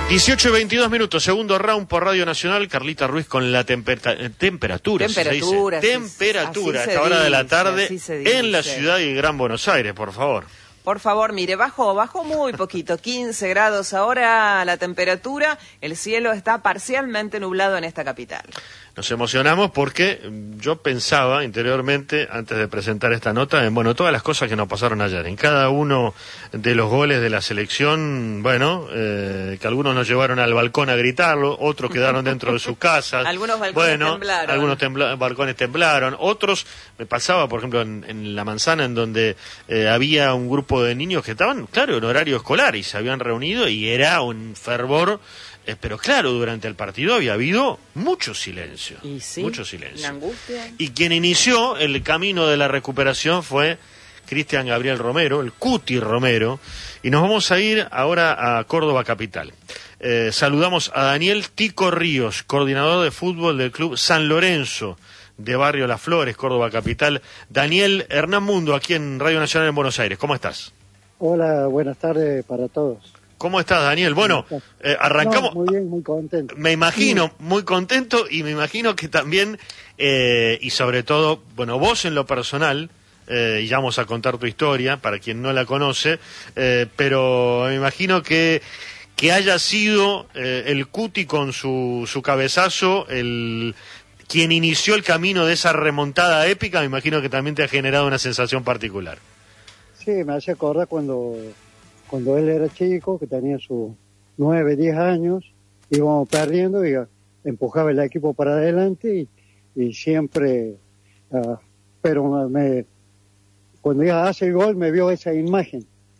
18:22, segundo round por Radio Nacional. Carlita Ruiz con la temperatura. Temperatura, a esta hora de la tarde en la ciudad y Gran Buenos Aires, por favor. Por favor, mire, bajó muy poquito, 15 grados ahora la temperatura, el cielo está parcialmente nublado en esta capital. Nos emocionamos porque yo pensaba interiormente, antes de presentar esta nota, en todas las cosas que nos pasaron ayer. En cada uno de los goles de la selección, que algunos nos llevaron al balcón a gritarlo, otros quedaron dentro de sus casas. Algunos balcones temblaron. Algunos balcones temblaron. Otros, me pasaba, por ejemplo, en La Manzana, en donde había un grupo de niños que estaban, claro, en horario escolar y se habían reunido y era un fervor. Pero claro, durante el partido había habido mucho silencio. Y sí, mucho silencio. Una angustia. Y quien inició el camino de la recuperación fue Cristian Gabriel Romero, el Cuti Romero. Y nos vamos a ir ahora a Córdoba capital. Saludamos a Daniel Tico Ríos, coordinador de fútbol del club San Lorenzo de Barrio Las Flores, Córdoba capital. Daniel, Hernán Mundo, aquí en Radio Nacional en Buenos Aires. ¿Cómo estás? Hola, buenas tardes para todos. ¿Cómo estás, Daniel? Bueno, arrancamos. No, muy bien, muy contento. Me imagino, muy contento, y me imagino que también, y sobre todo, vos en lo personal, y ya vamos a contar tu historia, para quien no la conoce, pero me imagino que haya sido el Cuti con su cabezazo, quien inició el camino de esa remontada épica. Me imagino que también te ha generado una sensación particular. Sí, me hace acordar cuando él era chico, que tenía sus 9, 10 años, íbamos perdiendo y empujaba el equipo para adelante y siempre, pero cuando ya hace el gol me vio esa imagen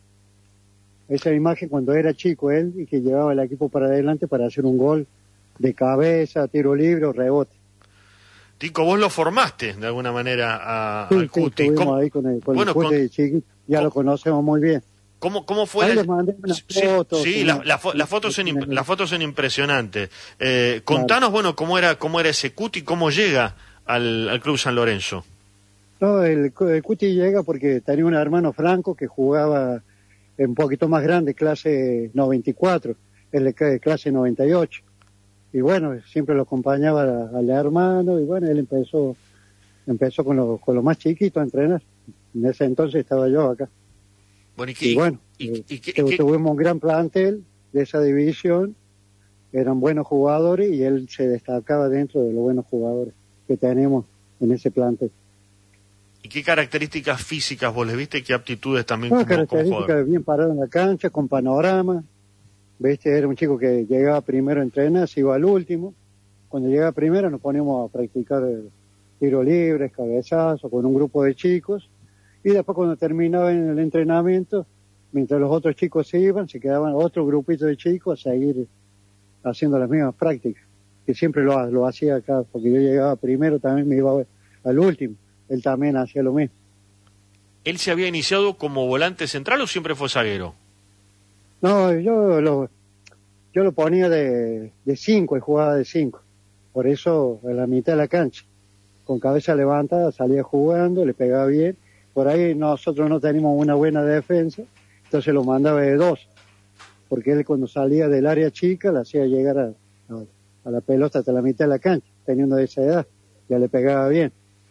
cuando era chico él y que llevaba el equipo para adelante para hacer un gol de cabeza, tiro libre o rebote. Tico, vos lo formaste de alguna manera al Cuti. Sí, estuvimos ahí con el Cuti de chiquito, ya lo conocemos muy bien. ¿Cómo fue? Ahí les mandé unas fotos. Sí, las fotos son impresionantes. Contanos, cómo era ese Cuti, cómo llega al Club San Lorenzo. No, el Cuti llega porque tenía un hermano Franco que jugaba un poquito más grande, clase 94, él de clase 98. Y siempre lo acompañaba al hermano, y él empezó con los más chiquitos a entrenar. En ese entonces estaba yo acá. Tuvimos un gran plantel de esa división, eran buenos jugadores y él se destacaba dentro de los buenos jugadores que tenemos en ese plantel. ¿Y qué características físicas vos le viste? ¿Qué aptitudes también como características bien parado en la cancha, con panorama? Era un chico que llegaba primero a entrenar, se iba al último. Cuando llegaba primero nos poníamos a practicar tiro libre, cabezazo, con un grupo de chicos. Y después cuando terminaba en el entrenamiento, mientras los otros chicos se iban, se quedaban otro grupito de chicos a seguir haciendo las mismas prácticas, que siempre lo hacía acá, porque yo llegaba primero, también me iba al último, él también hacía lo mismo. ¿Él se había iniciado como volante central o siempre fue zaguero? No, yo lo ponía de 5, y jugaba de 5, por eso en la mitad de la cancha, con cabeza levantada, salía jugando, le pegaba bien. Por ahí nosotros no teníamos una buena defensa, entonces lo mandaba de 2, porque él cuando salía del área chica le hacía llegar a la pelota hasta la mitad de la cancha, teniendo esa edad, ya le pegaba bien.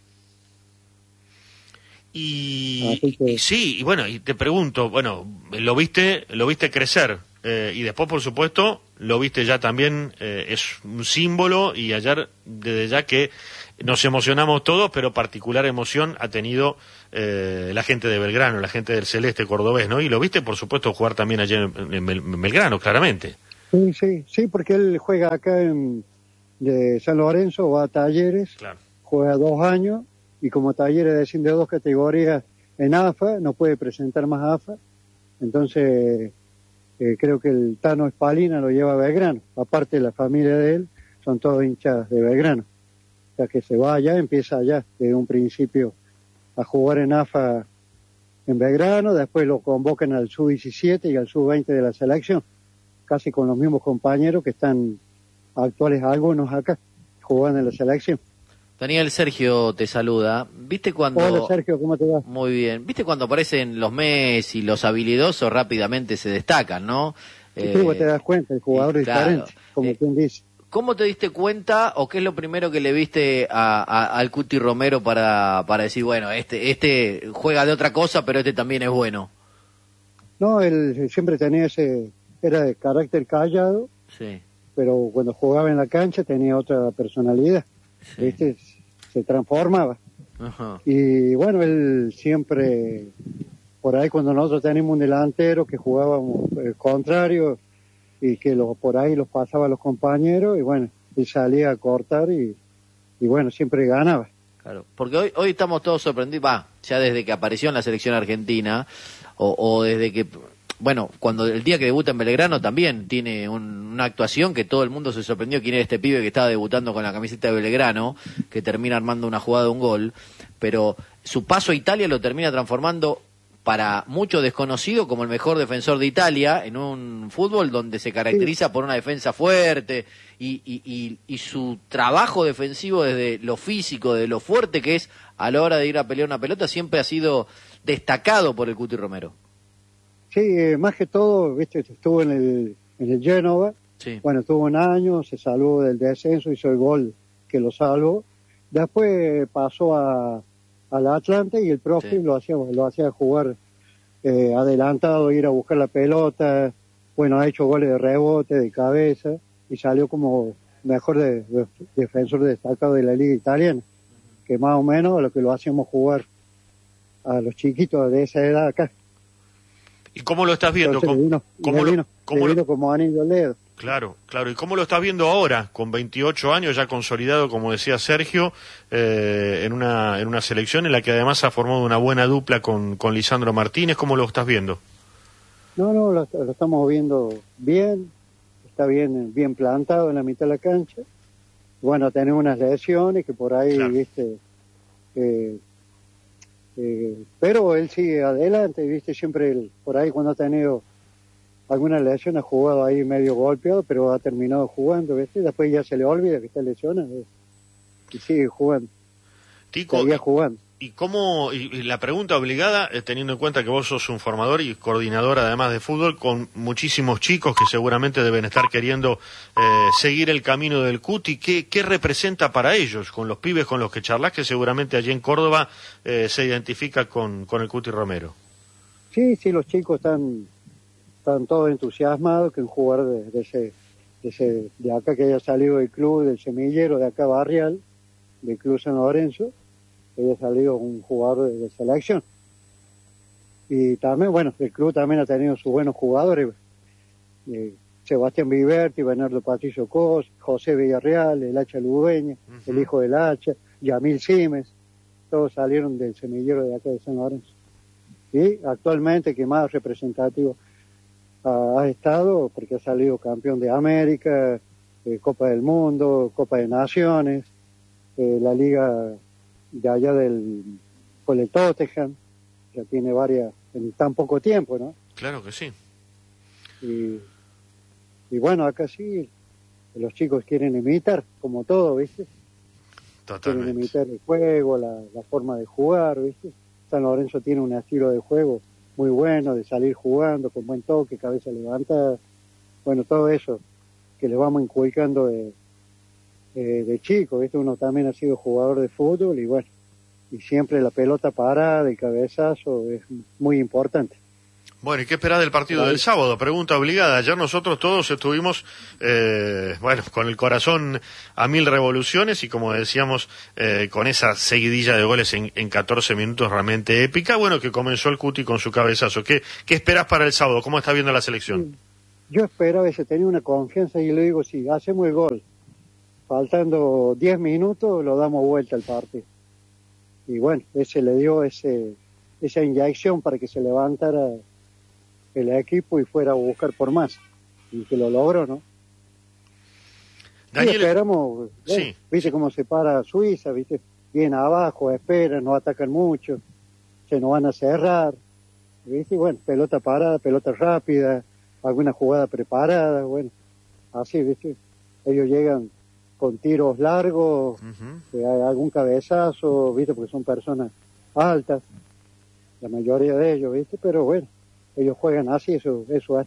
Y te pregunto, lo viste crecer, y después por supuesto lo viste ya también, es un símbolo, y ayer desde ya que nos emocionamos todos, pero particular emoción ha tenido la gente de Belgrano, la gente del Celeste cordobés, ¿no? Y lo viste, por supuesto, jugar también ayer en Belgrano, claramente. Sí, porque él juega acá de San Lorenzo, va a Talleres, claro. Juega 2 años, y como Talleres desciende de 2 categorías en AFA, no puede presentar más AFA, entonces creo que el Tano Espalina lo lleva a Belgrano, aparte de la familia de él, son todos hinchas de Belgrano. O sea que se va allá, empieza allá, desde un principio a jugar en AFA en Belgrano, después lo convocan al Sub-17 y al Sub-20 de la selección, casi con los mismos compañeros que están actuales algunos acá, jugando en la selección. Daniel, Sergio te saluda. ¿Viste cuando... Hola Sergio, ¿cómo te va? Muy bien. ¿Viste cuando aparecen los Messi, los habilidosos rápidamente se destacan, no? Y tú te das cuenta, el jugador es diferente, como quien dice. ¿Cómo te diste cuenta o qué es lo primero que le viste al Cuti Romero para decir, bueno, este juega de otra cosa, pero este también es bueno? No, él siempre tenía era de carácter callado, sí, pero cuando jugaba en la cancha tenía otra personalidad, sí. ¿viste? Se transformaba. Ajá. Y bueno, él siempre, por ahí cuando nosotros teníamos un delantero que jugábamos contrario, y que por ahí los pasaba a los compañeros, y bueno, él salía a cortar y bueno, siempre ganaba. Claro, porque hoy estamos todos sorprendidos, ya desde que apareció en la selección argentina, o desde que, bueno, cuando el día que debuta en Belgrano también tiene una actuación que todo el mundo se sorprendió quién era este pibe que estaba debutando con la camiseta de Belgrano, que termina armando una jugada de un gol, pero su paso a Italia lo termina transformando para mucho desconocido como el mejor defensor de Italia en un fútbol donde se caracteriza por una defensa fuerte y su trabajo defensivo desde lo físico, de lo fuerte que es a la hora de ir a pelear una pelota, siempre ha sido destacado por el Cuti Romero. Sí, más que todo, viste, estuvo en el Génova, sí. Bueno, estuvo un año, se salvó del descenso, hizo el gol que lo salvó, después pasó al Atlante y el profe sí. lo hacía jugar adelantado, ir a buscar la pelota, bueno, ha hecho goles de rebote, de cabeza, y salió como mejor defensor destacado de la liga italiana, que más o menos lo que lo hacíamos jugar a los chiquitos de esa edad acá. ¿Y cómo lo estás viendo? Vino como anillo al dedo. Claro, claro. ¿Y cómo lo estás viendo ahora, con 28 años, ya consolidado, como decía Sergio, en una selección en la que además ha formado una buena dupla con Lisandro Martínez? ¿Cómo lo estás viendo? No, lo estamos viendo bien, está bien plantado en la mitad de la cancha. Bueno, tenemos unas lesiones que por ahí, claro. Viste, pero él sigue adelante, viste, siempre por ahí cuando ha tenido alguna lesión ha jugado ahí medio golpeado, pero ha terminado jugando, ¿viste? Después ya se le olvida que está lesionado y sigue jugando. Tico, seguía jugando. Y la pregunta obligada, teniendo en cuenta que vos sos un formador y coordinador además de fútbol, con muchísimos chicos que seguramente deben estar queriendo seguir el camino del Cuti, ¿qué representa para ellos, con los pibes con los que charlas, que seguramente allí en Córdoba se identifica con el Cuti Romero? Sí, los chicos están todos entusiasmados que un jugador de acá que haya salido del club, del semillero, de acá Barrial, del Club San Lorenzo, que haya salido un jugador de selección. Y también, bueno, el club también ha tenido sus buenos jugadores, Sebastián Viverti, Bernardo Patricio Cos, José Villarreal, el Hacha Ludueña, el hijo del Hacha, Yamil Simes, todos salieron del semillero de acá de San Lorenzo. Y actualmente, que más representativo ha estado, porque ha salido campeón de América, Copa del Mundo, Copa de Naciones, la liga de allá con el Tottenham, ya tiene varias en tan poco tiempo, ¿no? Claro que sí. Y bueno, acá sí, los chicos quieren imitar, como todo, ¿viste? Totalmente. Quieren imitar el juego, la forma de jugar, ¿viste? San Lorenzo tiene un estilo de juego muy bueno, de salir jugando con buen toque, cabeza levantada, bueno, todo eso que le vamos inculcando de chico, ¿viste? Uno también ha sido jugador de fútbol y bueno, y siempre la pelota parada, el cabezazo es muy importante. Bueno, ¿y qué esperás del partido del sábado? Pregunta obligada. Ayer nosotros todos estuvimos, con el corazón a 1000 revoluciones y como decíamos, con esa seguidilla de goles en 14 minutos realmente épica. Bueno, que comenzó el Cuti con su cabezazo. ¿Qué esperás para el sábado? ¿Cómo está viendo la selección? Yo esperaba que tenía una confianza y le digo, si hacemos el gol, faltando 10 minutos, lo damos vuelta al partido. Y bueno, ese le dio esa inyección para que se levantara el equipo y fuera a buscar por más, y que lo logró, ¿no? Daniel, y esperamos, sí. Viste cómo se para Suiza, viste, bien abajo, esperan, no atacan mucho, se nos van a cerrar, viste, y bueno, pelota parada, pelota rápida, alguna jugada preparada, bueno, así, viste, ellos llegan con tiros largos, algún cabezazo, viste, porque son personas altas, la mayoría de ellos, viste, pero bueno, ellos juegan así, eso es su estilo.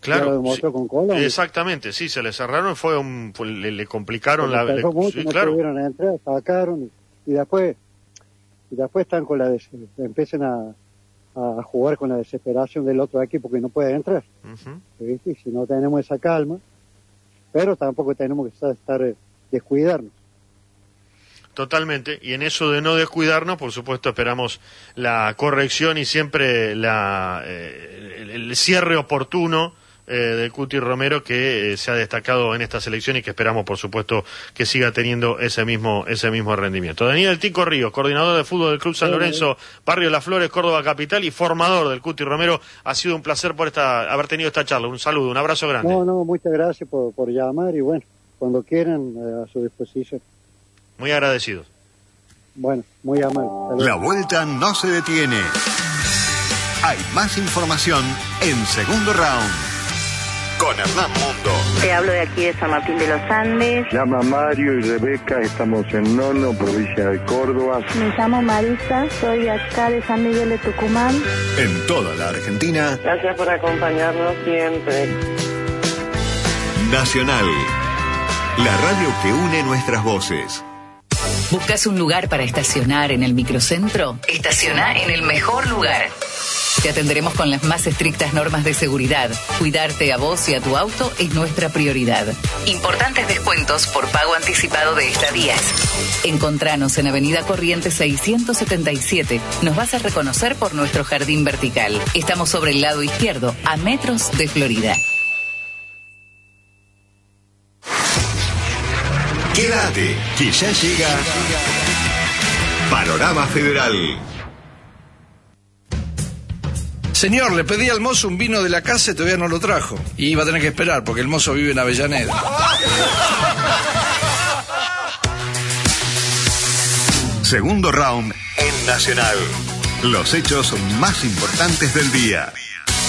Claro, ya lo demostró con Colón. Exactamente, sí, se le cerraron, le complicaron mucho, no claro. pudieron entrar, sacaron y después están con empiezan a jugar con la desesperación del otro equipo que no puede entrar. ¿Viste? Y si no tenemos esa calma, pero tampoco tenemos que estar descuidarnos. Totalmente, y en eso de no descuidarnos, por supuesto, esperamos la corrección y siempre el cierre oportuno del Cuti Romero, que se ha destacado en esta selección y que esperamos, por supuesto, que siga teniendo ese mismo rendimiento. Daniel Tico Ríos, coordinador de fútbol del Club San Lorenzo, Barrio Las Flores, Córdoba Capital, y formador del Cuti Romero, ha sido un placer haber tenido esta charla. Un saludo, un abrazo grande. No, muchas gracias por llamar y bueno, cuando quieran, a su disposición. Muy agradecidos. Bueno, muy amable. La vuelta no se detiene. Hay más información en Segundo Round. Con Hernán Mundo. Te hablo de aquí de San Martín de los Andes. Me llama Mario y Rebeca, estamos en Nono, provincia de Córdoba. Me llamo Marisa, soy de acá de San Miguel de Tucumán. En toda la Argentina. Gracias por acompañarnos siempre. Nacional. La radio que une nuestras voces. ¿Buscas un lugar para estacionar en el microcentro? Estaciona en el mejor lugar. Te atenderemos con las más estrictas normas de seguridad. Cuidarte a vos y a tu auto es nuestra prioridad. Importantes descuentos por pago anticipado de estadías. Encontranos en Avenida Corrientes 677. Nos vas a reconocer por nuestro jardín vertical. Estamos sobre el lado izquierdo, a metros de Florida. Quédate, que ya llega Panorama Federal. Señor, le pedí al mozo un vino de la casa y todavía no lo trajo. Y iba a tener que esperar porque el mozo vive en Avellaneda. Segundo round en Nacional. Los hechos más importantes del día.